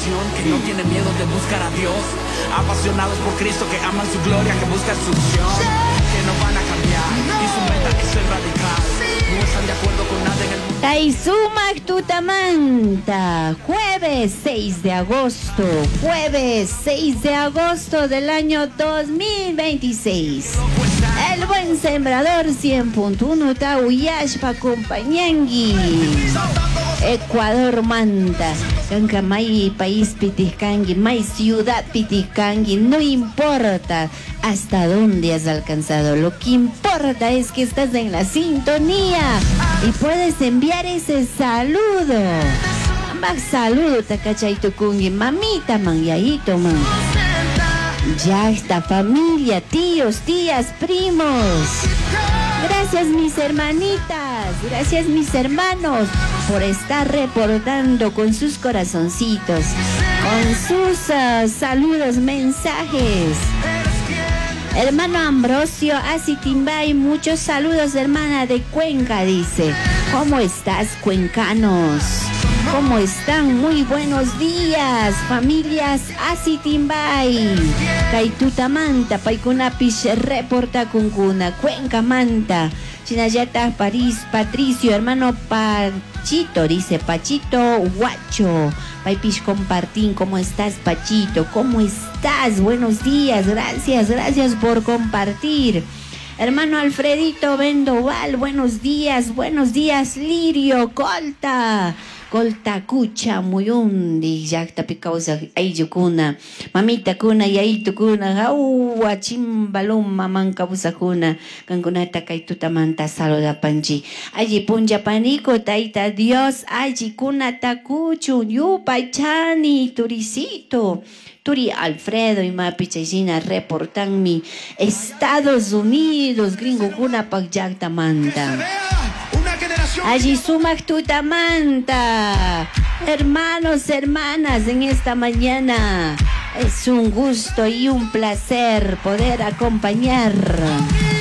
generación que no tiene miedo de buscar a Dios, apasionados por Cristo, que aman su gloria, que buscan su unción, que no van a cambiar y su meta es ser radical. No están de acuerdo con nada en el mundo. Taisumak Tutamanta, jueves 6 de agosto, jueves 6 de agosto del año 2026. El buen sembrador 100.1 Tauyashpa Compañangui, Ecuador manda. Canca may país pitiscangui, may ciudad pitiscangui, no importa hasta dónde has alcanzado, lo que importa es que estás en la sintonía y puedes enviar ese saludo. Ambas saludo takachayto kungi, mamita man, yayito man. Ya está familia, tíos, tías, primos. Gracias mis hermanitas, gracias mis hermanos por estar reportando con sus corazoncitos, con sus saludos, mensajes. Hermano Ambrosio Asitimbay, muchos saludos, hermana de Cuenca, dice. ¿Cómo estás, cuencanos? ¿Cómo están? Muy buenos días, familias Asitimbay. Kaitutamanta, Paikunapish, reporta Kunkuna, Cuenca Manta. Chinayata, París, Patricio, hermano Pachito, dice Pachito Guacho. Paipish Compartín, ¿cómo estás, Pachito? ¿Cómo estás? Buenos días, gracias por compartir. Hermano Alfredito Vendoval, buenos días, Lirio, Colta kucha muyundi llaqta picausa aylukuna mamita kuna yayito kuna hawa chimbaluma mankabusakuna kankunata kay tutamanta saludapanchi alli punllapaniko tayta Dios alli kunata kuchu yupay chani turisito Turi Alfredo y Mapi Chayina reportan Estados Unidos gringo kuna pak llaqtamanta. Allí sumak tutamanta. Hermanos, hermanas, en esta mañana es un gusto y un placer poder acompañar